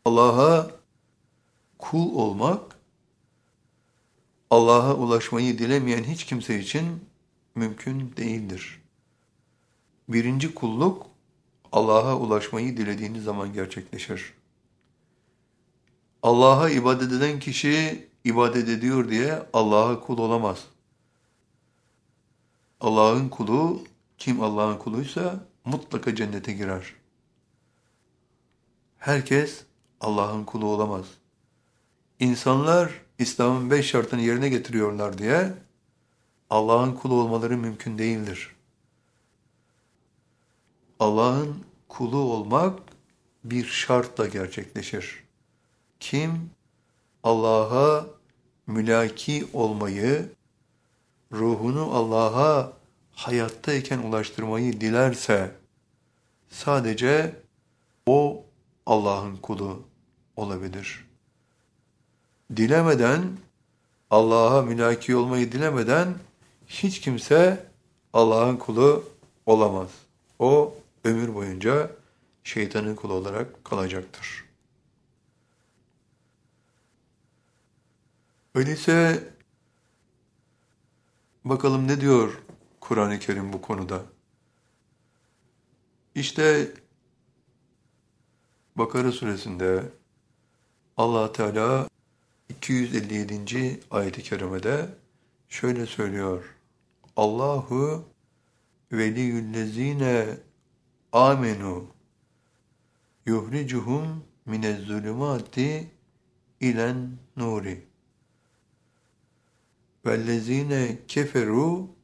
Allah'a kul olmak, Allah'a ulaşmayı dilemeyen hiç kimse için mümkün değildir. Birinci kulluk, Allah'a ulaşmayı dilediğiniz zaman gerçekleşir. Allah'a ibadet eden kişi ibadet ediyor diye Allah'a kul olamaz. Allah'ın kulu, kim Allah'ın kuluysa mutlaka cennete girer. Herkes Allah'ın kulu olamaz. İnsanlar İslam'ın 5 şartını yerine getiriyorlar diye Allah'ın kulu olmaları mümkün değildir. Allah'ın kulu olmak bir şartla gerçekleşir. Kim Allah'a mülaki olmayı, ruhunu Allah'a hayattayken ulaştırmayı dilerse sadece o Allah'ın kulu olabilir. Dilemeden, Allah'a mülaki olmayı dilemeden hiç kimse Allah'ın kulu olamaz. O ömür boyunca şeytanın kulu olarak kalacaktır. Öyleyse bakalım ne diyor Kur'an-ı Kerim bu konuda? İşte Bakara suresinde Allah Teala 257. ayet-i kerimede şöyle söylüyor. Allahu veliyyüllezine amenu yuhricuhum minezzulumati ilen nuri vellezine keferu